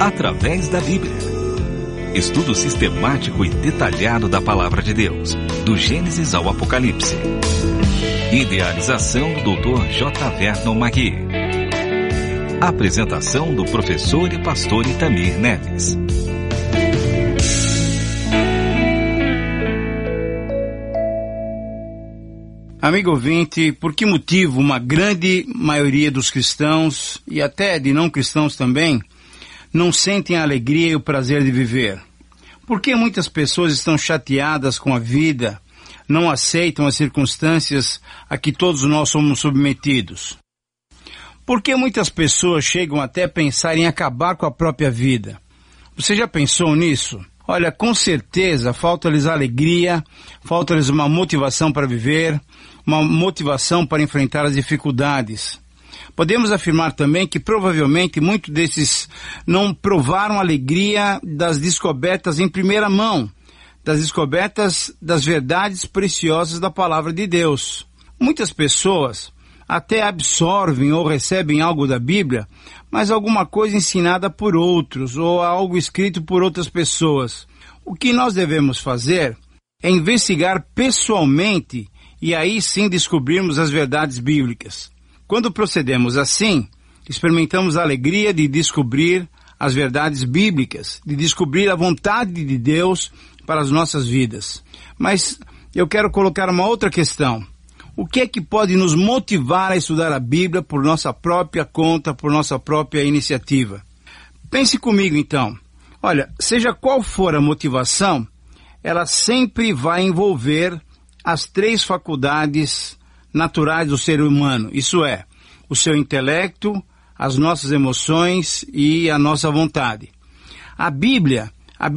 através da Bíblia. Estudo sistemático e detalhado da Palavra de Deus, do Gênesis ao Apocalipse. Idealização do Dr. J. Vernon Magui. Apresentação do professor e pastor Itamir Neves. Amigo ouvinte, por que motivo uma grande maioria dos cristãos, e até de não cristãos também, não sentem a alegria e o prazer de viver? Por que muitas pessoas estão chateadas com a vida, não aceitam as circunstâncias a que todos nós somos submetidos? Por que muitas pessoas chegam até a pensar em acabar com a própria vida? Você já pensou nisso? Olha, com certeza falta-lhes alegria, falta-lhes uma motivação para viver, uma motivação para enfrentar as dificuldades. Podemos afirmar também que provavelmente muitos desses não provaram a alegria das descobertas em primeira mão, das descobertas das verdades preciosas da Palavra de Deus. Muitas pessoas até absorvem ou recebem algo da Bíblia, mas alguma coisa ensinada por outros ou algo escrito por outras pessoas. O que nós devemos fazer é investigar pessoalmente e aí sim descobrirmos as verdades bíblicas. Quando procedemos assim, experimentamos a alegria de descobrir as verdades bíblicas, de descobrir a vontade de Deus para as nossas vidas. Mas eu quero colocar uma outra questão. O que é que pode nos motivar a estudar a Bíblia por nossa própria conta, por nossa própria iniciativa? Pense comigo então. Olha, seja qual for a motivação, ela sempre vai envolver as três faculdades naturais do ser humano. Isso é, o seu intelecto, as nossas emoções e a nossa vontade. A Bíblia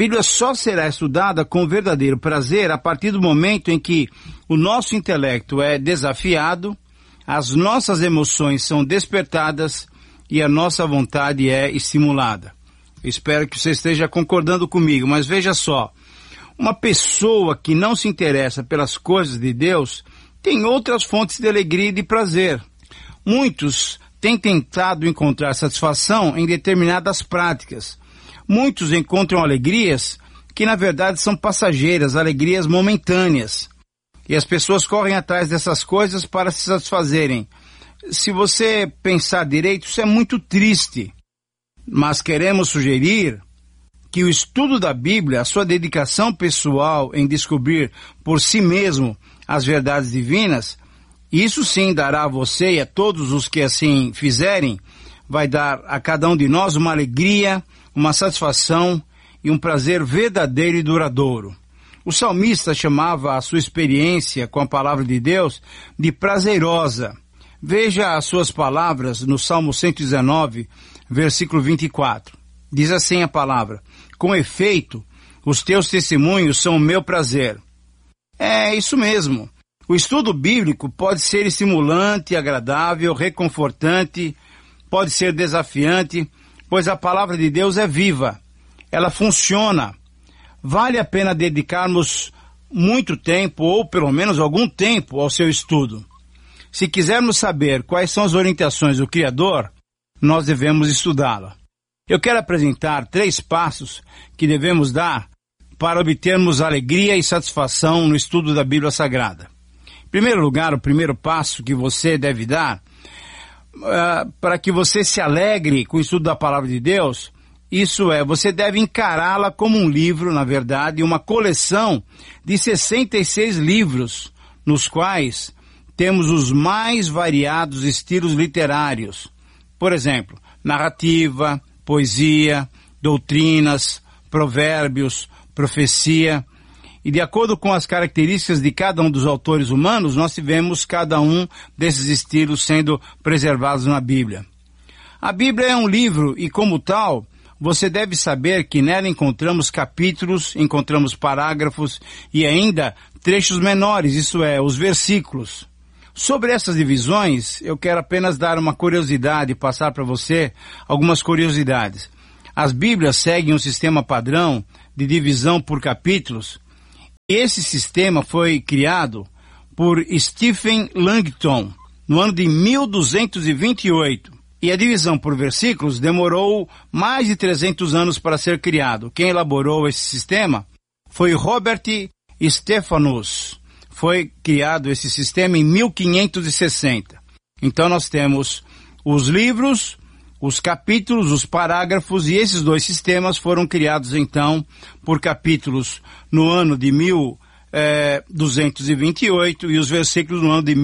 só será estudada com verdadeiro prazer a partir do momento em que o nosso intelecto é desafiado, as nossas emoções são despertadas e a nossa vontade é estimulada. Eu espero que você esteja concordando comigo, mas veja só, uma pessoa que não se interessa pelas coisas de Deus tem outras fontes de alegria e de prazer. Muitos têm tentado encontrar satisfação em determinadas práticas. Muitos encontram alegrias que na verdade são passageiras, alegrias momentâneas. E as pessoas correm atrás dessas coisas para se satisfazerem. Se você pensar direito, isso é muito triste. Mas queremos sugerir que o estudo da Bíblia, a sua dedicação pessoal em descobrir por si mesmo as verdades divinas, isso sim dará a você e a todos os que assim fizerem, vai dar a cada um de nós uma alegria, uma satisfação e um prazer verdadeiro e duradouro. O salmista chamava a sua experiência com a palavra de Deus de prazerosa. Veja as suas palavras no Salmo 119, versículo 24. Diz assim a palavra: com efeito, os teus testemunhos são o meu prazer. É isso mesmo. O estudo bíblico pode ser estimulante, agradável, reconfortante, pode ser desafiante, pois a palavra de Deus é viva, ela funciona. Vale a pena dedicarmos muito tempo, ou pelo menos algum tempo, ao seu estudo. Se quisermos saber quais são as orientações do Criador, nós devemos estudá-la. Eu quero apresentar 3 passos que devemos dar para obtermos alegria e satisfação no estudo da Bíblia Sagrada. Em primeiro lugar, o primeiro passo que você deve dar para que você se alegre com o estudo da Palavra de Deus, isso é, você deve encará-la como um livro, na verdade, uma coleção de 66 livros, nos quais temos os mais variados estilos literários. Por exemplo, narrativa, poesia, doutrinas, provérbios, profecia. E de acordo com as características de cada um dos autores humanos, nós tivemos cada um desses estilos sendo preservados na Bíblia. A Bíblia é um livro e, como tal, você deve saber que nela encontramos capítulos, encontramos parágrafos e ainda trechos menores, isso é, os versículos. Sobre essas divisões, eu quero apenas dar uma curiosidade, passar para você algumas curiosidades. As Bíblias seguem um sistema padrão de divisão por capítulos. Esse sistema foi criado por Stephen Langton no ano de 1228. E a divisão por versículos demorou mais de 300 anos para ser criado. Quem elaborou esse sistema foi Robert Stephanus. Foi criado esse sistema em 1560. Então nós temos os livros, os capítulos, os parágrafos, e esses dois sistemas foram criados então por capítulos no ano de 1228 e os versículos no ano de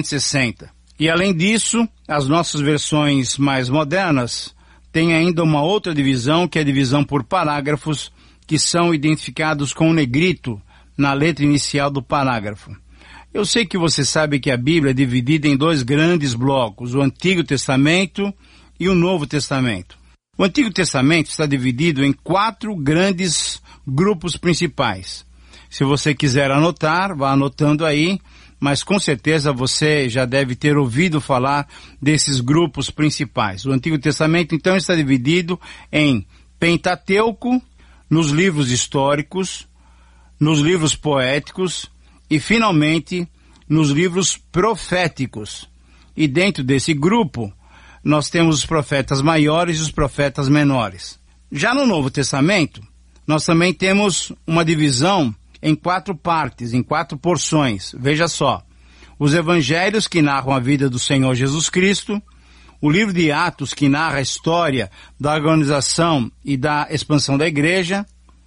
1560. E além disso, as nossas versões mais modernas têm ainda uma outra divisão, que é a divisão por parágrafos, que são identificados com um negrito na letra inicial do parágrafo. Eu sei que você sabe que a Bíblia é dividida em dois grandes blocos, o Antigo Testamento e o Novo Testamento. O Antigo Testamento está dividido em 4 grandes grupos principais. Se você quiser anotar, vá anotando aí, mas com certeza você já deve ter ouvido falar desses grupos principais. O Antigo Testamento, então, está dividido em Pentateuco, nos livros históricos, nos livros poéticos e, finalmente, nos livros proféticos. E dentro desse grupo, nós temos os profetas maiores e os profetas menores. Já no Novo Testamento, nós também temos uma divisão em 4 partes, em 4 porções. Veja só, os evangelhos que narram a vida do Senhor Jesus Cristo, o livro de Atos que narra a história da organização e da expansão da igreja,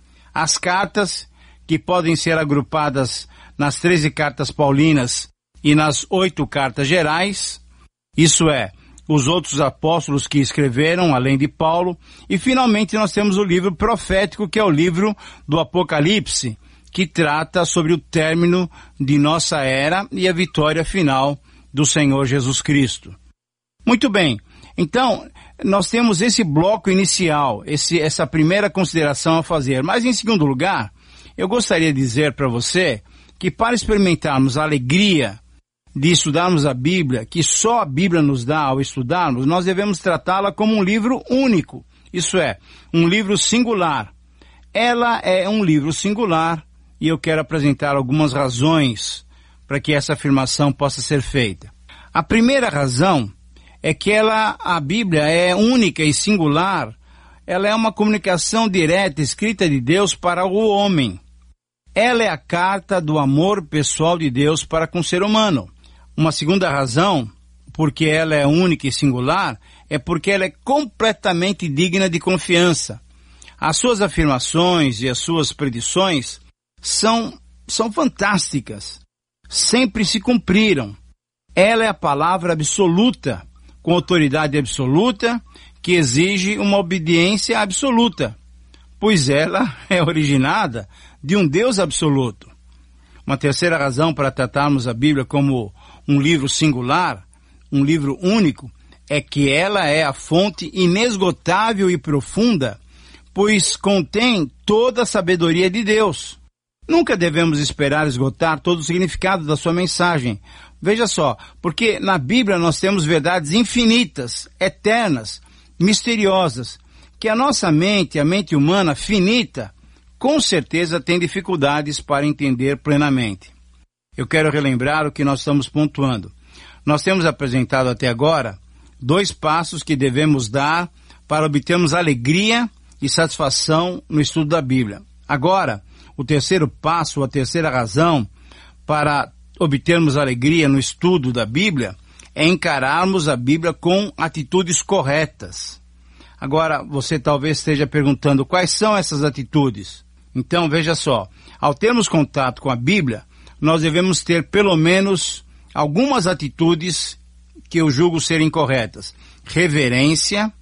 as cartas que podem ser agrupadas nas 13 cartas paulinas e nas 8 cartas gerais, isso é, os outros apóstolos que escreveram, além de Paulo, e finalmente nós temos o livro profético, que é o livro do Apocalipse, que trata sobre o término de nossa era e a vitória final do Senhor Jesus Cristo. Muito bem, então nós temos esse bloco inicial, essa primeira consideração a fazer. Mas em segundo lugar, eu gostaria de dizer para você que para experimentarmos a alegria de estudarmos a Bíblia, que só a Bíblia nos dá ao estudarmos, nós devemos tratá-la como um livro único, isso é, um livro singular. Ela é um livro singular, e eu quero apresentar algumas razões para que essa afirmação possa ser feita. A primeira razão é que a Bíblia é única e singular, ela é uma comunicação direta escrita de Deus para o homem. Ela é a carta do amor pessoal de Deus para com o ser humano. Uma segunda razão, porque ela é única e singular, é porque ela é completamente digna de confiança. As suas afirmações e as suas predições são fantásticas, sempre se cumpriram. Ela é a palavra absoluta, com autoridade absoluta, que exige uma obediência absoluta, pois ela é originada de um Deus absoluto. Uma terceira razão para tratarmos a Bíblia como um livro singular, um livro único, é que ela é a fonte inesgotável e profunda, pois contém toda a sabedoria de Deus. Nunca devemos esperar esgotar todo o significado da sua mensagem. Veja só, porque na Bíblia nós temos verdades infinitas, eternas, misteriosas, que a nossa mente, a mente humana finita, com certeza tem dificuldades para entender plenamente. Eu quero relembrar o que nós estamos pontuando. Nós temos apresentado até agora 2 passos que devemos dar para obtermos alegria e satisfação no estudo da Bíblia. Agora, o terceiro passo, a terceira razão para obtermos alegria no estudo da Bíblia é encararmos a Bíblia com atitudes corretas. Agora, você talvez esteja perguntando quais são essas atitudes. Então, veja só, ao termos contato com a Bíblia, nós devemos ter pelo menos algumas atitudes que eu julgo serem corretas: reverência,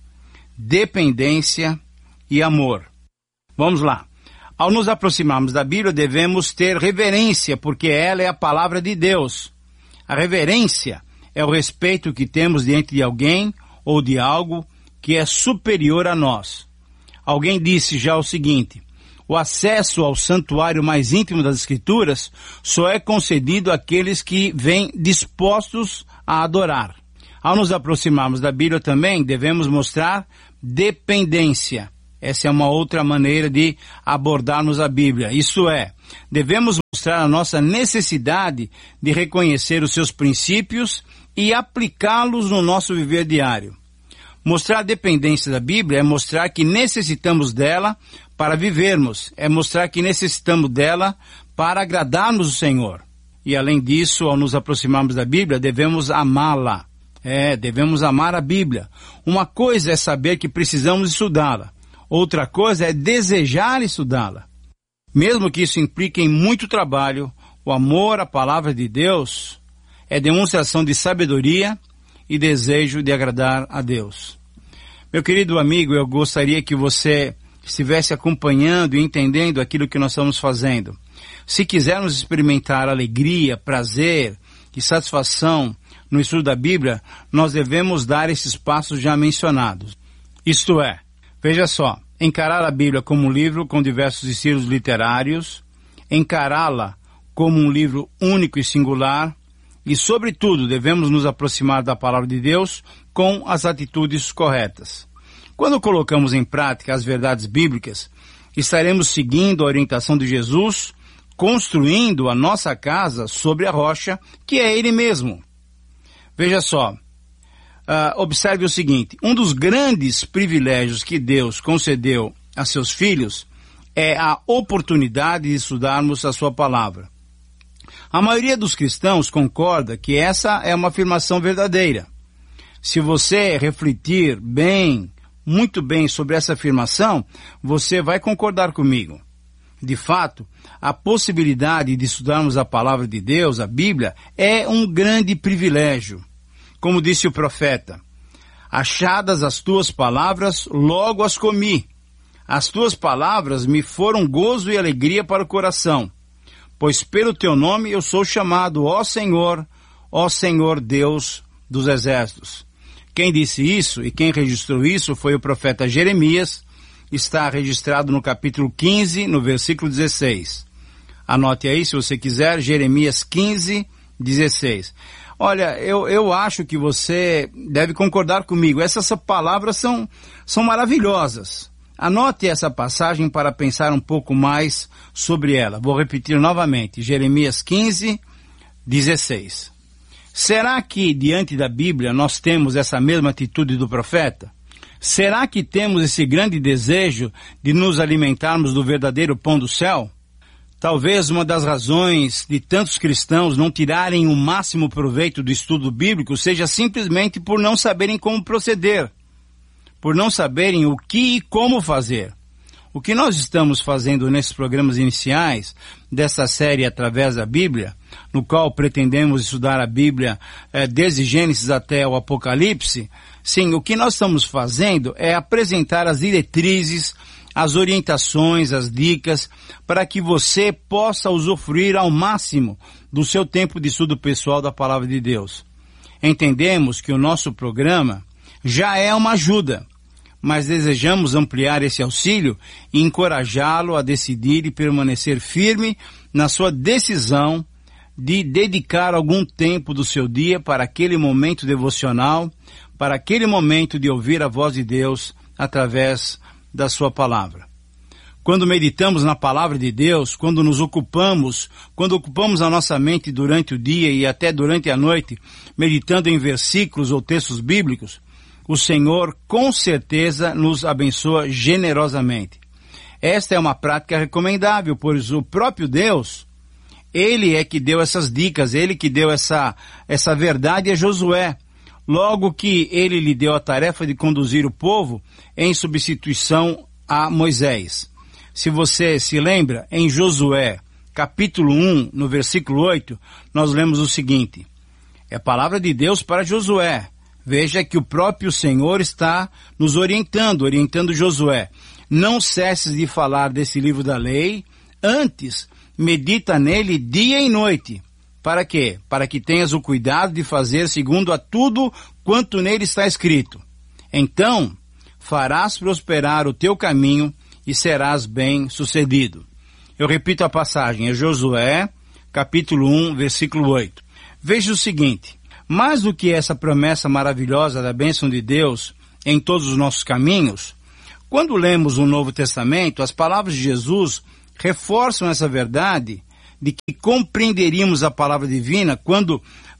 dependência e amor. Vamos lá. Ao nos aproximarmos da Bíblia, devemos ter reverência, porque ela é a palavra de Deus. A reverência é o respeito que temos diante de alguém ou de algo que é superior a nós. Alguém disse já o seguinte: o acesso ao santuário mais íntimo das Escrituras só é concedido àqueles que vêm dispostos a adorar. Ao nos aproximarmos da Bíblia também, devemos mostrar dependência. Essa é uma outra maneira de abordarmos a Bíblia. Isso é, devemos mostrar a nossa necessidade de reconhecer os seus princípios e aplicá-los no nosso viver diário. Mostrar dependência da Bíblia é mostrar que necessitamos dela para vivermos, é mostrar que necessitamos dela para agradarmos o Senhor. E além disso, ao nos aproximarmos da Bíblia, devemos amá-la. Devemos amar a Bíblia. Uma coisa é saber que precisamos estudá-la. Outra coisa é desejar estudá-la. Mesmo que isso implique em muito trabalho, o amor à palavra de Deus é demonstração de sabedoria e desejo de agradar a Deus. Meu querido amigo, eu gostaria que você estivesse acompanhando e entendendo aquilo que nós estamos fazendo. Se quisermos experimentar alegria, prazer e satisfação no estudo da Bíblia, nós devemos dar esses passos já mencionados. Isto é, veja só, encarar a Bíblia como um livro com diversos estilos literários, encará-la como um livro único e singular, e, sobretudo, devemos nos aproximar da palavra de Deus com as atitudes corretas. Quando colocamos em prática as verdades bíblicas, estaremos seguindo a orientação de Jesus, construindo a nossa casa sobre a rocha, que é Ele mesmo. Veja só, observe o seguinte, um dos grandes privilégios que Deus concedeu a seus filhos é a oportunidade de estudarmos a sua palavra. A maioria dos cristãos concorda que essa é uma afirmação verdadeira. Se você refletir bem, muito bem sobre essa afirmação, você vai concordar comigo. De fato, a possibilidade de estudarmos a palavra de Deus, a Bíblia, é um grande privilégio. Como disse o profeta, achadas as tuas palavras, logo as comi. As tuas palavras me foram gozo e alegria para o coração. Pois pelo teu nome eu sou chamado, ó Senhor Deus dos exércitos. Quem disse isso e quem registrou isso foi o profeta Jeremias, está registrado no capítulo 15, no versículo 16. Anote aí, se você quiser, Jeremias 15, 16. Olha, eu acho que você deve concordar comigo. Essas palavras são maravilhosas. Anote essa passagem para pensar um pouco mais sobre ela. Vou repetir novamente, Jeremias 15, 16. Será que diante da Bíblia nós temos essa mesma atitude do profeta? Será que temos esse grande desejo de nos alimentarmos do verdadeiro pão do céu? Talvez uma das razões de tantos cristãos não tirarem o máximo proveito do estudo bíblico seja simplesmente por não saberem como proceder, por não saberem o que e como fazer. O que nós estamos fazendo nesses programas iniciais dessa série através da Bíblia, no qual pretendemos estudar a Bíblia desde Gênesis até o Apocalipse, sim, o que nós estamos fazendo é apresentar as diretrizes, as orientações, as dicas, para que você possa usufruir ao máximo do seu tempo de estudo pessoal da Palavra de Deus. Entendemos que o nosso programa já é uma ajuda, mas desejamos ampliar esse auxílio e encorajá-lo a decidir e permanecer firme na sua decisão de dedicar algum tempo do seu dia para aquele momento devocional, para aquele momento de ouvir a voz de Deus através da sua palavra. Quando meditamos na palavra de Deus, quando ocupamos a nossa mente durante o dia e até durante a noite, meditando em versículos ou textos bíblicos, o Senhor com certeza nos abençoa generosamente. Esta é uma prática recomendável, pois o próprio Deus, Ele é que deu essas dicas, Ele que deu essa verdade a Josué, logo que Ele lhe deu a tarefa de conduzir o povo em substituição a Moisés. Se você se lembra, em Josué, capítulo 1, no versículo 8, nós lemos o seguinte, é a palavra de Deus para Josué. Veja que o próprio Senhor está nos orientando Josué. Não cesses de falar desse livro da lei, antes medita nele dia e noite. Para quê? Para que tenhas o cuidado de fazer segundo a tudo quanto nele está escrito. Então, farás prosperar o teu caminho e serás bem-sucedido. Eu repito a passagem, é Josué, capítulo 1, versículo 8. Veja o seguinte, mais do que essa promessa maravilhosa da bênção de Deus em todos os nossos caminhos, quando lemos o Novo Testamento, as palavras de Jesus reforçam essa verdade de que compreenderíamos a palavra divina quando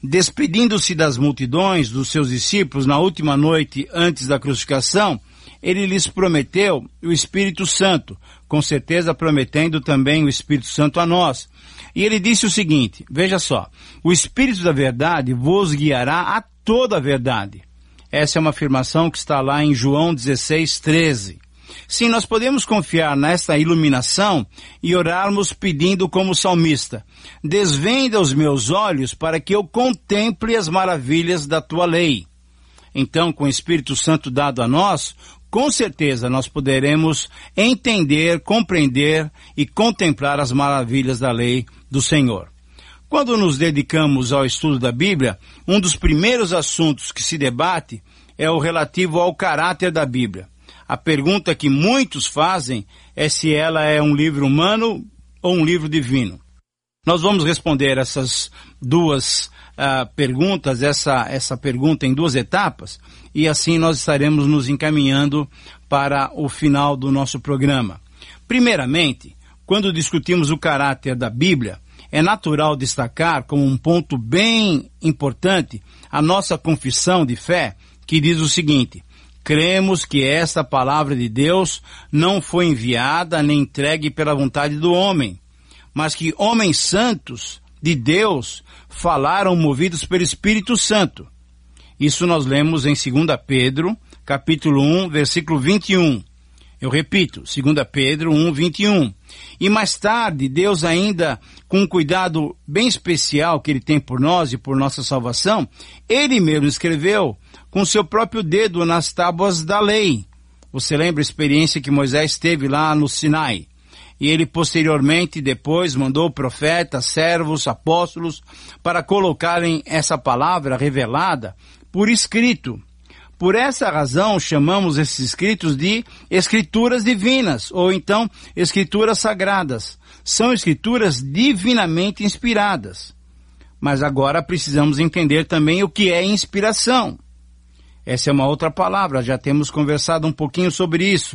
despedindo-se das multidões, dos seus discípulos, na última noite antes da crucificação, ele lhes prometeu o Espírito Santo, com certeza prometendo também o Espírito Santo a nós. E ele disse o seguinte, veja só, o Espírito da verdade vos guiará a toda a verdade. Essa é uma afirmação que está lá em João 16:13. Sim, nós podemos confiar nesta iluminação e orarmos pedindo como salmista, desvenda os meus olhos para que eu contemple as maravilhas da tua lei. Então, com o Espírito Santo dado a nós, com certeza nós poderemos entender, compreender e contemplar as maravilhas da lei do Senhor. Quando nos dedicamos ao estudo da Bíblia, um dos primeiros assuntos que se debate é o relativo ao caráter da Bíblia. A pergunta que muitos fazem é se ela é um livro humano ou um livro divino. Nós vamos responder essas duas perguntas, essa pergunta em duas etapas, e assim nós estaremos nos encaminhando para o final do nosso programa. Primeiramente, quando discutimos o caráter da Bíblia, é natural destacar como um ponto bem importante a nossa confissão de fé, que diz o seguinte: cremos que esta palavra de Deus não foi enviada nem entregue pela vontade do homem, mas que homens santos de Deus falaram movidos pelo Espírito Santo. Isso nós lemos em 2 Pedro, capítulo 1, versículo 21. Eu repito, 2 Pedro 1, 21. E mais tarde, Deus ainda, com um cuidado bem especial que Ele tem por nós e por nossa salvação, Ele mesmo escreveu com seu próprio dedo nas tábuas da lei. Você lembra a experiência que Moisés teve lá no Sinai? E ele posteriormente, depois, mandou profetas, servos, apóstolos, para colocarem essa palavra revelada por escrito. Por essa razão, chamamos esses escritos de escrituras divinas, ou então escrituras sagradas. São escrituras divinamente inspiradas. Mas agora precisamos entender também o que é inspiração. Essa é uma outra palavra, já temos conversado um pouquinho sobre isso.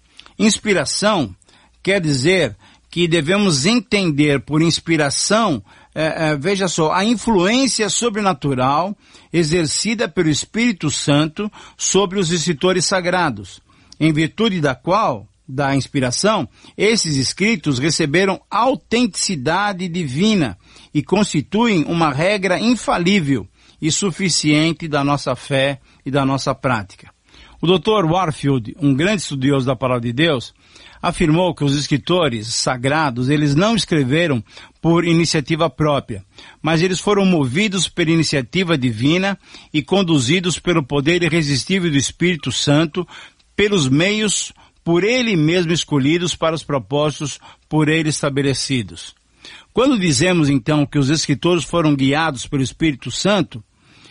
Inspiração quer dizer que devemos entender por inspiração, veja só, a influência sobrenatural exercida pelo Espírito Santo sobre os escritores sagrados, em virtude da qual, da inspiração, esses escritos receberam autenticidade divina e constituem uma regra infalível e suficiente da nossa fé e da nossa prática. O Dr. Warfield, um grande estudioso da Palavra de Deus, afirmou que os escritores sagrados, eles não escreveram por iniciativa própria, mas eles foram movidos pela iniciativa divina e conduzidos pelo poder irresistível do Espírito Santo, pelos meios por Ele mesmo escolhidos para os propósitos por Ele estabelecidos. Quando dizemos então que os escritores foram guiados pelo Espírito Santo,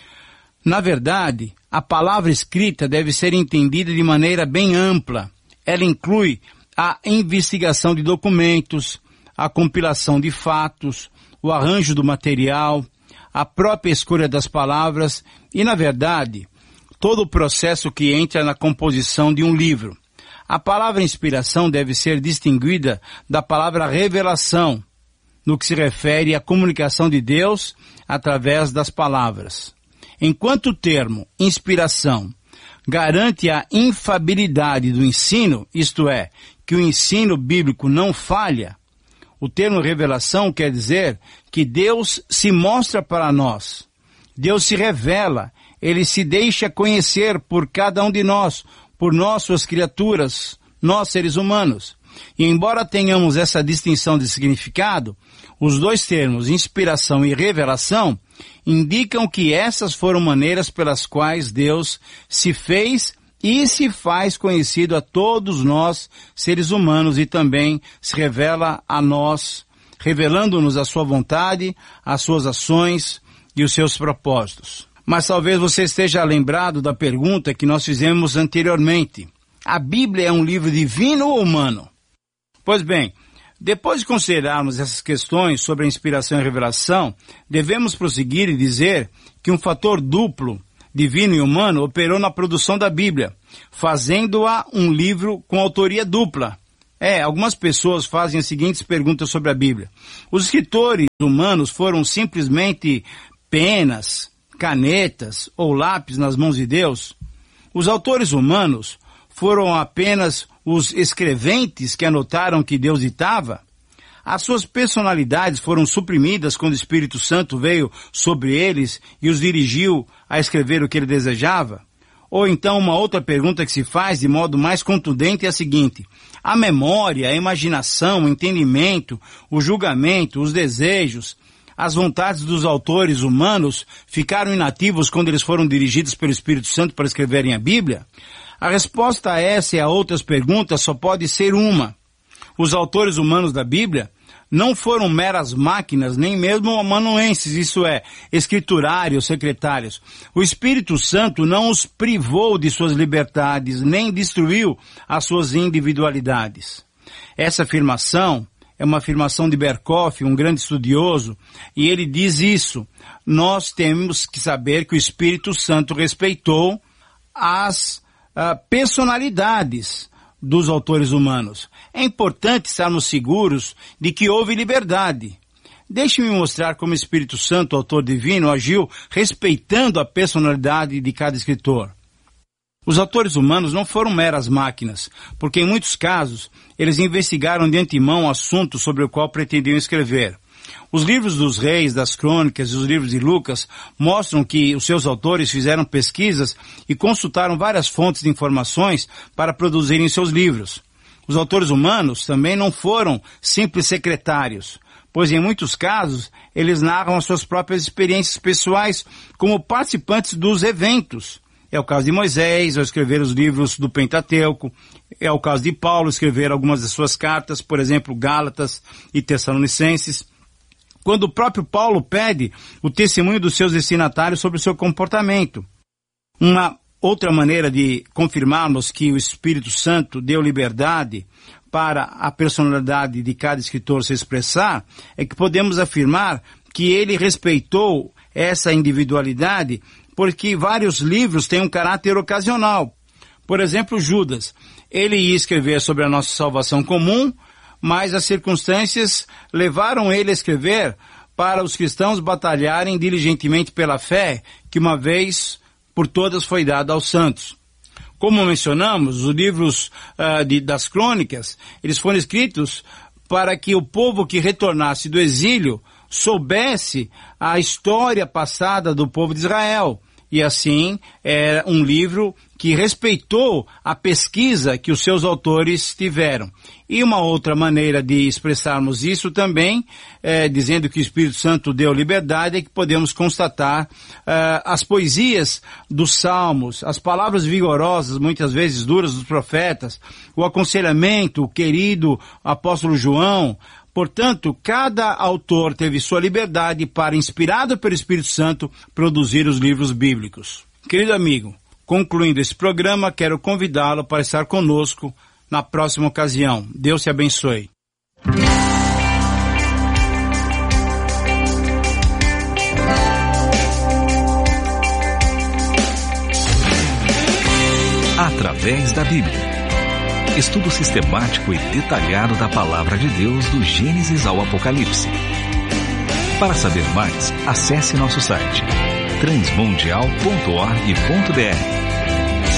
na verdade, a palavra escrita deve ser entendida de maneira bem ampla. Ela inclui a investigação de documentos, a compilação de fatos, o arranjo do material, a própria escolha das palavras e, na verdade, todo o processo que entra na composição de um livro. A palavra inspiração deve ser distinguida da palavra revelação, no que se refere à comunicação de Deus através das palavras. Enquanto o termo inspiração garante a infabilidade do ensino, isto é, que o ensino bíblico não falha, o termo revelação quer dizer que Deus se mostra para nós, Deus se revela, Ele se deixa conhecer por cada um de nós, por nós, suas criaturas, nós seres humanos. E embora tenhamos essa distinção de significado, os dois termos, inspiração e revelação, indicam que essas foram maneiras pelas quais Deus se fez e se faz conhecido a todos nós, seres humanos, e também se revela a nós, revelando-nos a sua vontade, as suas ações e os seus propósitos. Mas talvez você esteja lembrado da pergunta que nós fizemos anteriormente. A Bíblia é um livro divino ou humano? Pois bem, depois de considerarmos essas questões sobre a inspiração e revelação, devemos prosseguir e dizer que um fator duplo, divino e humano, operou na produção da Bíblia, fazendo-a um livro com autoria dupla. Algumas pessoas fazem as seguintes perguntas sobre a Bíblia. Os escritores humanos foram simplesmente penas, canetas ou lápis nas mãos de Deus, os autores humanos foram apenas os escreventes que anotaram que Deus ditava? As suas personalidades foram suprimidas quando o Espírito Santo veio sobre eles e os dirigiu a escrever o que ele desejava? Ou então uma outra pergunta que se faz de modo mais contundente é a seguinte: a memória, a imaginação, o entendimento, o julgamento, os desejos, as vontades dos autores humanos ficaram inativos quando eles foram dirigidos pelo Espírito Santo para escreverem a Bíblia? A resposta a essa e a outras perguntas só pode ser uma. Os autores humanos da Bíblia não foram meras máquinas, nem mesmo amanuenses, isso é, escriturários, secretários. O Espírito Santo não os privou de suas liberdades, nem destruiu as suas individualidades. Essa afirmação é uma afirmação de Berkhof, um grande estudioso, e ele diz isso: nós temos que saber que o Espírito Santo respeitou as personalidades dos autores humanos. É importante estarmos seguros de que houve liberdade. Deixe-me mostrar como o Espírito Santo, autor divino, agiu respeitando a personalidade de cada escritor. Os autores humanos não foram meras máquinas, porque em muitos casos eles investigaram de antemão o assunto sobre o qual pretendiam escrever. Os livros dos reis, das crônicas e os livros de Lucas mostram que os seus autores fizeram pesquisas e consultaram várias fontes de informações para produzirem seus livros. Os autores humanos também não foram simples secretários, pois em muitos casos eles narram as suas próprias experiências pessoais como participantes dos eventos. É o caso de Moisés, ao escrever os livros do Pentateuco. É o caso de Paulo, escrever algumas das suas cartas, por exemplo, Gálatas e Tessalonicenses. Quando o próprio Paulo pede o testemunho dos seus destinatários sobre o seu comportamento. Uma outra maneira de confirmarmos que o Espírito Santo deu liberdade para a personalidade de cada escritor se expressar é que podemos afirmar que ele respeitou essa individualidade, porque vários livros têm um caráter ocasional. Por exemplo, Judas. Ele ia escrever sobre a nossa salvação comum, mas as circunstâncias levaram ele a escrever para os cristãos batalharem diligentemente pela fé que uma vez por todas foi dada aos santos. Como mencionamos, os livros das crônicas, eles foram escritos para que o povo que retornasse do exílio soubesse a história passada do povo de Israel. E assim, é um livro que respeitou a pesquisa que os seus autores tiveram. E uma outra maneira de expressarmos isso também, dizendo que o Espírito Santo deu liberdade, é que podemos constatar as poesias dos salmos, as palavras vigorosas, muitas vezes duras, dos profetas, o aconselhamento, o querido apóstolo João. Portanto, cada autor teve sua liberdade para, inspirado pelo Espírito Santo, produzir os livros bíblicos. Querido amigo, concluindo esse programa, quero convidá-lo para estar conosco na próxima ocasião. Deus te abençoe. Através da Bíblia. Estudo sistemático e detalhado da Palavra de Deus do Gênesis ao Apocalipse. Para saber mais, acesse nosso site transmundial.org.br.